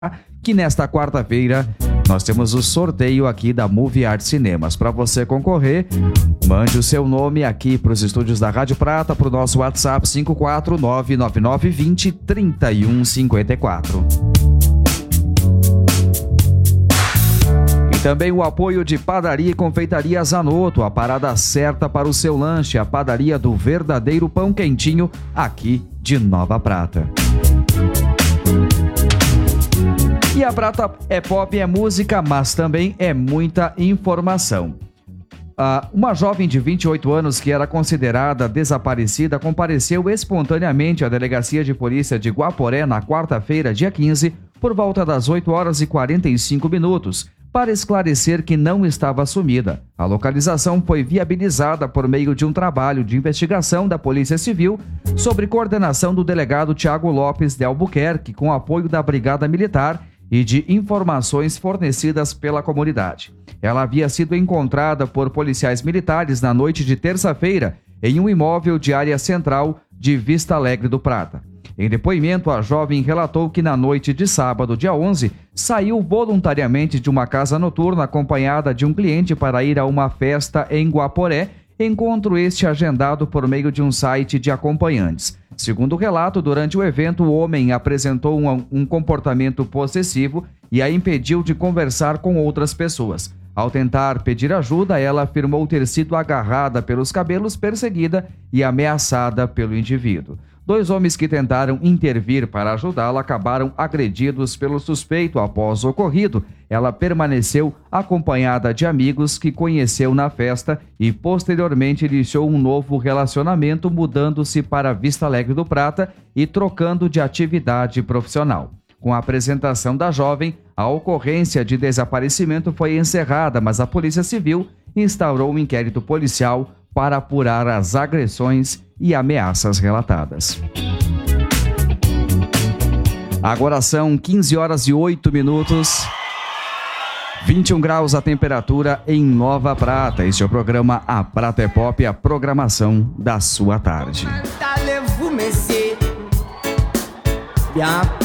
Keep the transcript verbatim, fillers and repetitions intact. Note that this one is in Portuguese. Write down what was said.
que nesta quarta-feira nós temos o sorteio aqui da Movie Art Cinemas. Para você concorrer, mande o seu nome aqui para os estúdios da Rádio Prata, para o nosso WhatsApp cinco quatro nove nove nove dois zero três um cinco quatro. E também o apoio de Padaria e Confeitaria Zanotto, a parada certa para o seu lanche, a padaria do verdadeiro pão quentinho aqui de Nova Prata. E a Prata é pop, é música, mas também é muita informação. Ah, uma jovem de vinte e oito anos que era considerada desaparecida compareceu espontaneamente à Delegacia de Polícia de Guaporé na quarta-feira, dia quinze, por volta das oito horas e quarenta e cinco minutos, para esclarecer que não estava sumida. A localização foi viabilizada por meio de um trabalho de investigação da Polícia Civil, sob coordenação do delegado Tiago Lopes de Albuquerque, com apoio da Brigada Militar e de informações fornecidas pela comunidade. Ela havia sido encontrada por policiais militares na noite de terça-feira em um imóvel de área central de Vista Alegre do Prata. Em depoimento, a jovem relatou que na noite de sábado, dia onze, saiu voluntariamente de uma casa noturna acompanhada de um cliente para ir a uma festa em Guaporé, encontro este agendado por meio de um site de acompanhantes. Segundo o relato, durante o evento, o homem apresentou um, um comportamento possessivo e a impediu de conversar com outras pessoas. Ao tentar pedir ajuda, ela afirmou ter sido agarrada pelos cabelos, perseguida e ameaçada pelo indivíduo. Dois homens que tentaram intervir para ajudá-la acabaram agredidos pelo suspeito. Após o ocorrido, ela permaneceu acompanhada de amigos que conheceu na festa e posteriormente iniciou um novo relacionamento, mudando-se para Vista Alegre do Prata e trocando de atividade profissional. Com a apresentação da jovem, a ocorrência de desaparecimento foi encerrada, mas a Polícia Civil instaurou um inquérito policial para apurar as agressões e ameaças relatadas. Agora são quinze horas e oito minutos, vinte e um graus a temperatura em Nova Prata. Este é o programa A Prata é Pop, a programação da sua tarde.